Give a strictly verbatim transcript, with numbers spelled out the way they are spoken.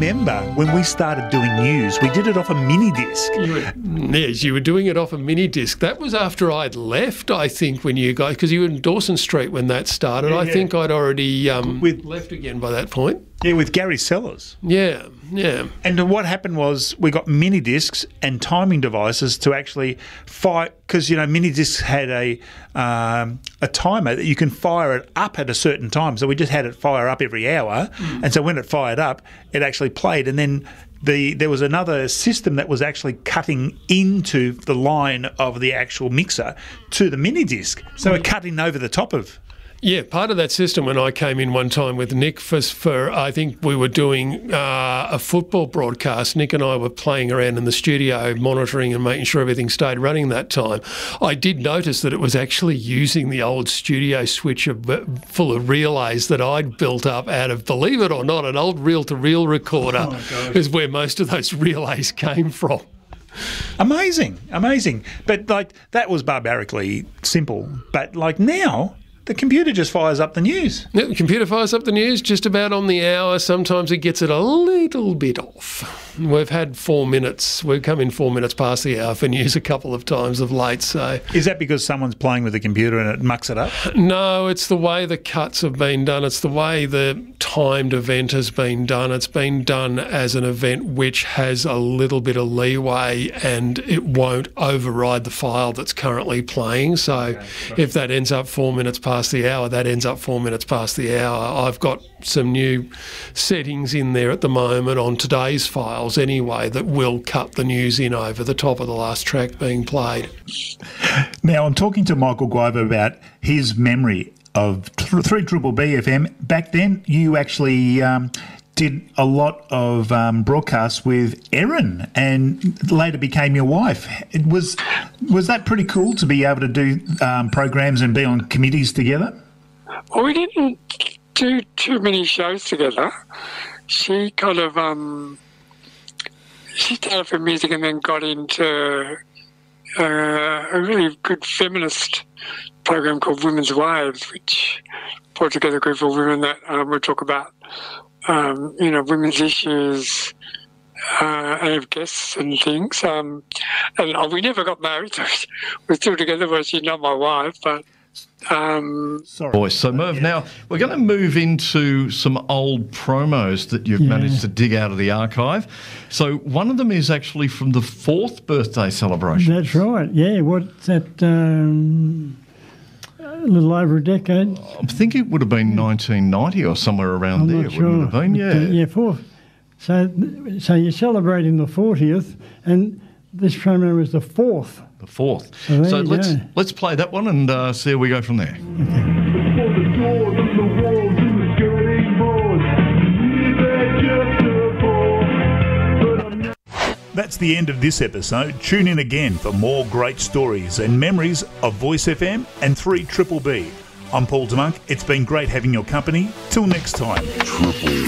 remember when we started doing news, we did it off a mini disc. You were, yes, you were doing it off a mini disc. That was after I'd left, I think, when you guys, because you were in Dawson Street when that started. Yeah, I yeah. think I'd already um, With- left again by that point. Yeah, with Gary Sellers. Yeah, yeah. And what happened was we got mini discs and timing devices to actually fire, because, you know, mini discs had a um, a timer that you can fire it up at a certain time. So we just had it fire up every hour. Mm. And so when it fired up, it actually played. And then the there was another system that was actually cutting into the line of the actual mixer to the mini disc. So it cut in over the top of. Yeah, part of that system when I came in one time with Nick for, for I think we were doing uh, a football broadcast. Nick and I were playing around in the studio, monitoring and making sure everything stayed running that time. I did notice that it was actually using the old studio switcher full of relays that I'd built up out of, believe it or not, an old reel-to-reel recorder oh is where most of those relays came from. Amazing, amazing. But, like, that was barbarically simple. But, like, now... the computer just fires up the news. Yeah, the computer fires up the news just about on the hour. Sometimes it gets it a little bit off. We've had four minutes. We've come in four minutes past the hour for news a couple of times of late. So, is that because someone's playing with the computer and it mucks it up? No, it's the way the cuts have been done. It's the way the timed event has been done. It's been done as an event which has a little bit of leeway and it won't override the file that's currently playing. So okay, right. If that ends up four minutes past the hour, that ends up four minutes past the hour. I've got some new settings in there at the moment on today's files anyway that will cut the news in over the top of the last track being played. Now, I'm talking to Michael Guyver about his memory of three Triple B F M. Back then, you actually um, did a lot of um, broadcasts with Erin and later became your wife. It was was that pretty cool to be able to do um, programs and be on committees together? Well, we didn't do too many shows together. She kind of... Um, she started for music and then got into uh, a really good feminist program called Women's Waves, which brought together a group of women that um, would talk about, um, you know, women's issues uh, and have guests and things. Um, and uh, we never got married, so we're still together, but she's not my wife, but... Um, Sorry. Voice. So, Merv, yeah. Now we're going to move into some old promos that you've yeah. managed to dig out of the archive. So, one of them is actually from the fourth birthday celebration. That's right. Yeah, what's that? Um, a little over a decade. I think it would have been nineteen ninety or somewhere around I'm there. not sure. Wouldn't it have been? Yeah. Uh, yeah, fourth. So, so you're celebrating the fortieth, and this promo was the fourth. The fourth. So, so let's go. let's play that one and uh, see how we go from there. That's the end of this episode. Tune in again for more great stories and memories of Voice F M and three Triple B. I'm Paul DeMunk. It's been great having your company. Till next time. Triple